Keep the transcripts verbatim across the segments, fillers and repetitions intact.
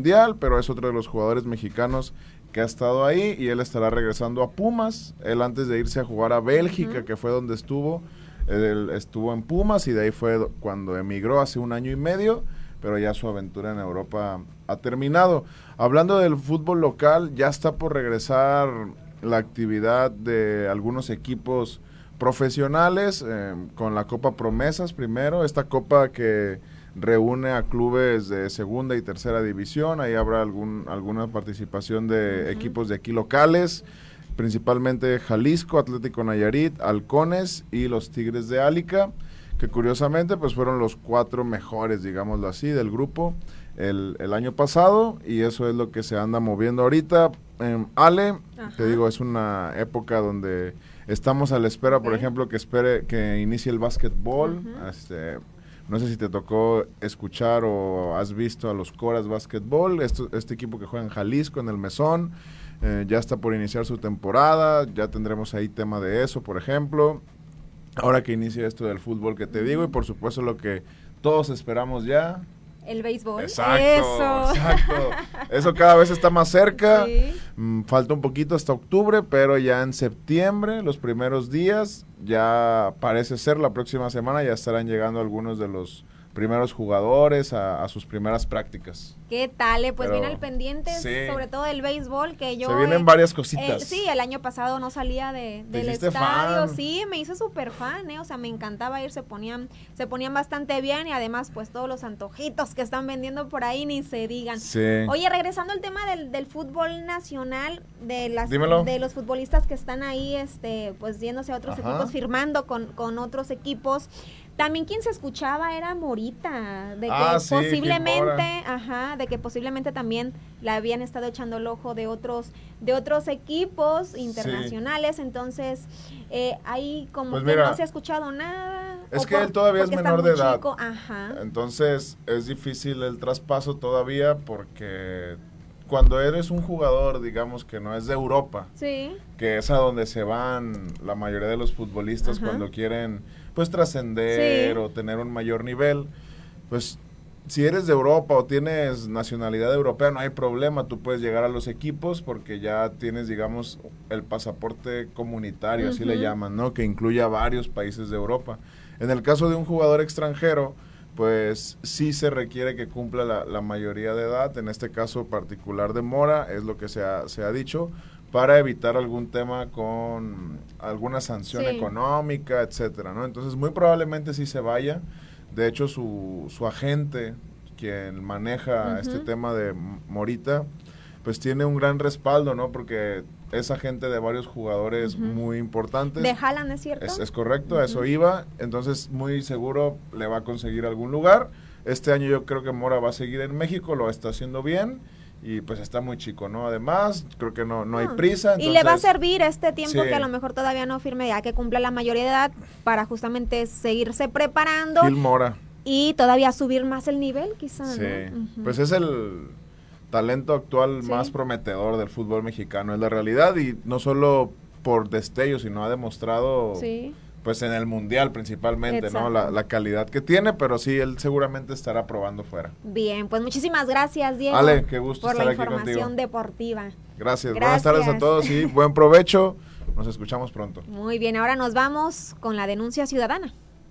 mundial, pero es otro de los jugadores mexicanos que ha estado ahí y él estará regresando a Pumas. Él antes de irse a jugar a Bélgica, uh-huh. que fue donde estuvo, él estuvo en Pumas y de ahí fue cuando emigró hace un año y medio, pero ya su aventura en Europa ha terminado. Hablando del fútbol local, ya está por regresar la actividad de algunos equipos profesionales, eh, con la Copa Promesas primero, esta copa que reúne a clubes de segunda y tercera división. Ahí habrá algún, alguna participación de uh-huh. equipos de aquí locales, principalmente Jalisco, Atlético Nayarit, Halcones y los Tigres de Álica, que curiosamente pues fueron los cuatro mejores, digámoslo así, del grupo el, el año pasado, y eso es lo que se anda moviendo ahorita. Eh, Ale, Ajá. te digo, es una época donde estamos a la espera, okay. por ejemplo, que espere que inicie el básquetbol. Uh-huh. este, no sé si te tocó escuchar o has visto a los Coras Básquetbol, Esto, este equipo que juega en Jalisco, en el Mesón, eh, ya está por iniciar su temporada, ya tendremos ahí tema de eso, por ejemplo, ahora que inicia esto del fútbol que te digo, y por supuesto lo que todos esperamos ya, el béisbol. Exacto, eso. exacto. Eso cada vez está más cerca. Sí. Mm, falta un poquito hasta octubre, pero ya en septiembre, los primeros días, ya parece ser la próxima semana, ya estarán llegando algunos de los primeros jugadores a, a sus primeras prácticas. ¿Qué tal? Eh? Pues Pero, bien al pendiente, sí. sobre todo del béisbol, que yo... Se vienen eh, varias cositas. Eh, sí, el año pasado no salía de, del estadio, fan? sí, me hice súper fan, eh, o sea, me encantaba ir, se ponían, se ponían bastante bien, y además, pues, todos los antojitos que están vendiendo por ahí, ni se digan. Sí. Oye, regresando al tema del, del fútbol nacional, de las Dímelo. de los futbolistas que están ahí, este, pues, yéndose a otros Ajá. equipos, firmando con, con otros equipos. También quien se escuchaba era Morita, de que ah, sí, posiblemente, ajá, de que posiblemente también la habían estado echando el ojo de otros, de otros equipos internacionales, sí. Entonces, eh, ahí como pues que mira, no se ha escuchado nada. Es que por, él todavía es menor de edad, chico, ajá. Entonces es difícil el traspaso todavía, porque cuando eres un jugador, digamos, que no es de Europa, sí. que es a donde se van la mayoría de los futbolistas, ajá. cuando quieren pues trascender, sí. o tener un mayor nivel, pues si eres de Europa o tienes nacionalidad europea, no hay problema, tú puedes llegar a los equipos porque ya tienes, digamos, el pasaporte comunitario, uh-huh. así le llaman, ¿no? Que incluye a varios países de Europa. En el caso de un jugador extranjero, pues sí se requiere que cumpla la, la mayoría de edad, en este caso particular de Mora, es lo que se ha, se ha dicho, para evitar algún tema con alguna sanción sí. económica, etcétera, ¿no? Entonces muy probablemente sí se vaya. De hecho su, su agente, quien maneja uh-huh. este tema de Morita, pues tiene un gran respaldo, ¿no? Porque es agente de varios jugadores uh-huh. muy importantes. ¿De Haaland, es cierto? Es, es correcto, uh-huh. a eso iba. Entonces muy seguro le va a conseguir algún lugar. Este año yo creo que Mora va a seguir en México, lo está haciendo bien. Y pues está muy chico, ¿no? Además, creo que no, no hay prisa. Entonces, y le va a servir este tiempo sí. que a lo mejor todavía no firme, ya que cumpla la mayoría de edad, para justamente seguirse preparando. Gil Mora. Y todavía subir más el nivel, quizá, sí. ¿no? Uh-huh. Pues es el talento actual sí. más prometedor del fútbol mexicano, es la realidad, y no solo por destello, sino ha demostrado... Sí. pues en el mundial principalmente, exacto. ¿no? La, la calidad que tiene, pero sí, él seguramente estará probando fuera. Bien, pues muchísimas gracias, Diego. Ale, qué gusto por estar la aquí contigo. información deportiva. Gracias. gracias, buenas tardes a todos y buen provecho, nos escuchamos pronto. Muy bien, ahora nos vamos con la denuncia ciudadana.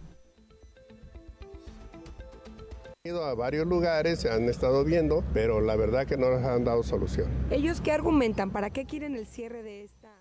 Han ido a varios lugares, se han estado viendo, pero la verdad que no les han dado solución. ¿Ellos qué argumentan? ¿Para qué quieren el cierre de esta...?